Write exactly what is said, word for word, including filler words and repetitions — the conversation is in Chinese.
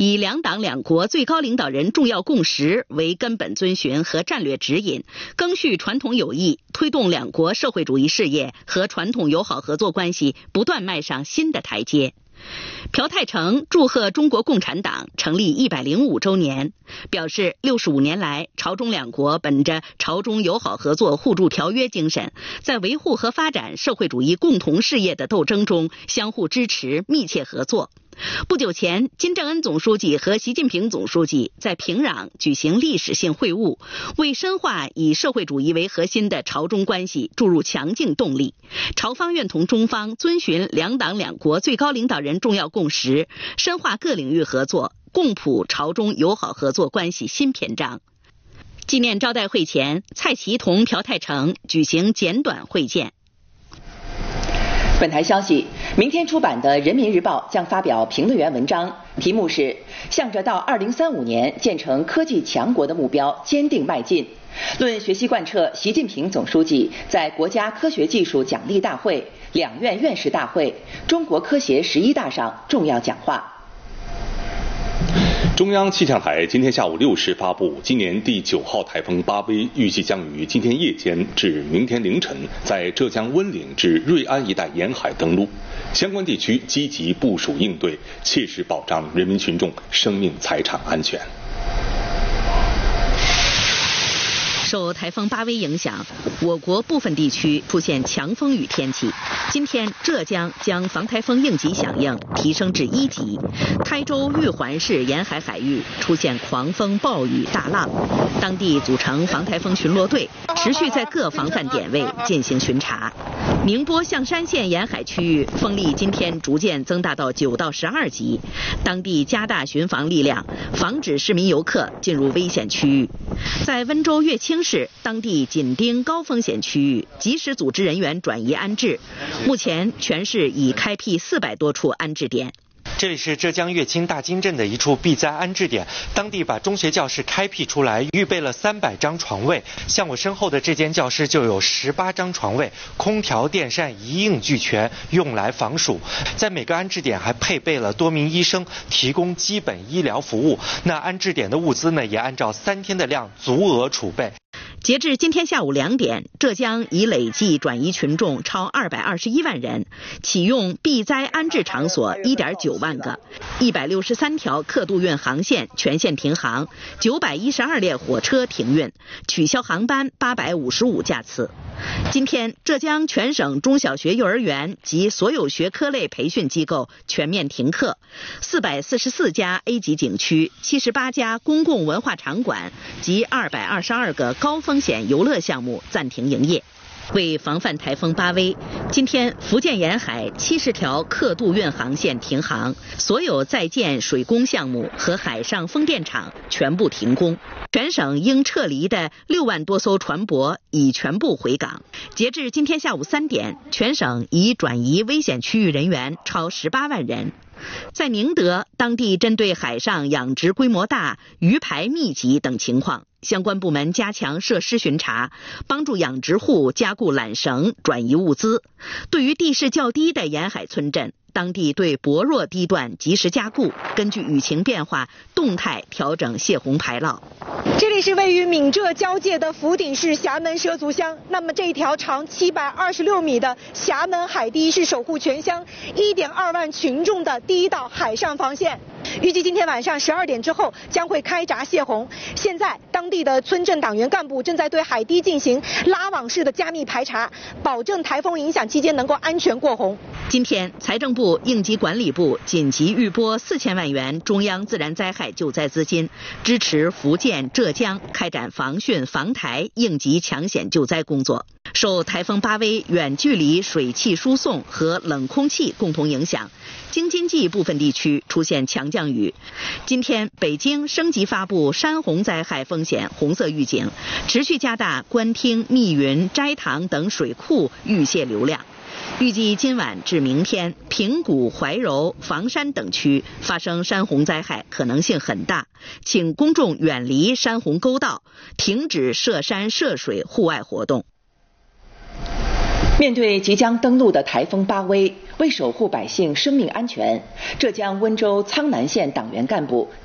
以两党两国最高领导人重要共识为根本遵循和战略指引，赓续传统友谊，推动两国社会主义事业和传统友好合作关系不断迈上新的台阶。朴泰成祝贺中国共产党成立一百零五周年，表示六十五年来，朝中两国本着朝中友好合作互助条约精神，在维护和发展社会主义共同事业的斗争中相互支持、密切合作。不久前，金正恩总书记和习近平总书记在平壤举行历史性会晤，为深化以社会主义为核心的朝中关系注入强劲动力。朝方愿同中方遵循两党两国最高领导人重要共识，深化各领域合作，共谱朝中友好合作关系新篇章。纪念招待会前，蔡奇同朴泰成举行简短会见。 本台消息，明天出版的《人民日报》将发表评论员文章，题目是“向着到二零三五年建成科技强国的目标坚定迈进”，论学习贯彻习近平总书记在国家科学技术奖励大会、两院院士大会、中国科协十一大上重要讲话。 中央气象台今天下午六时发布，今年第九号台风巴威预计将于今天夜间至明天凌晨在浙江温岭至瑞安一带沿海登陆，相关地区积极部署应对，切实保障人民群众生命财产安全。 受台风巴威影响，我国部分地区出现强风雨天气。今天，浙江将防台风应急响应提升至一级，台州玉环市沿海海域出现狂风暴雨大浪，当地组成防台风巡逻队，持续在各防范点位进行巡查。宁波象山县沿海区域风力今天逐渐增大到九到十二级，当地加大巡防力量，防止市民游客进入危险区域。在温州乐清市，当地紧盯高风险区域，及时组织人员转移安置。目前，全市已开辟四百多处安置点。 这里是浙江乐清大金镇的一处避灾安置点，当地把中学教室开辟出来，预备了三百张床位。像我身后的这间教室就有十八张床位，空调、电扇一应俱全，用来防暑。在每个安置点还配备了多名医生，提供基本医疗服务。那安置点的物资呢，也按照三天的量足额储备。 截至今天下午两点，浙江已累计转移群众超二百二十一万人，启用避灾安置场所一点九万个，一百六十三条客渡运航线全线停航，九百一十二列火车停运，取消航班八百五十五架次。今天，浙江全省中小学、幼儿园及所有学科类培训机构全面停课，四百四十四家 A 级景区、七十八家公共文化场馆及二百二十二个高风险游乐项目暂停营业。为防范台风巴威，今天福建沿海七十条客渡运航线停航，所有在建水工项目和海上风电场全部停工。全省应撤离的六万多艘船舶已全部回港。截至今天下午三点，全省已转移危险区域人员超十八万人。在宁德，当地针对海上养殖规模大、鱼排密集等情况，相关部门加强设施巡查，帮助养殖户加固缆绳、转移物资。对于地势较低的沿海村镇，当地对薄弱地段及时加固，根据雨情变化动态调整泄洪排涝。 这里是位于闽浙交界的福鼎市峡门畲族乡，那么这条长七百二十六米的峡门海堤是守护全乡一点二万群众的第一道海上防线。预计今天晚上十二点之后将会开闸泄洪。现在当地的村镇党员干部正在对海堤进行拉网式的加密排查，保证台风影响期间能够安全过洪。 今天，财政部应急管理部紧急预拨四千万元中央自然灾害救灾资金，支持福建、浙江开展防汛防台应急抢险救灾工作。受台风巴威远距离水汽输送和冷空气共同影响，京津冀部分地区出现强降雨。今天，北京升级发布山洪灾害风险红色预警，持续加大官厅、密云、斋堂等水库预泄流量。预计今晚至明天，平谷、怀柔、房山等区发生山洪灾害可能性很大，请公众远离山洪沟道，停止涉山涉水户外活动。 面对即将登陆的台风巴威，为守护百姓生命安全，浙江温州苍南县党员干部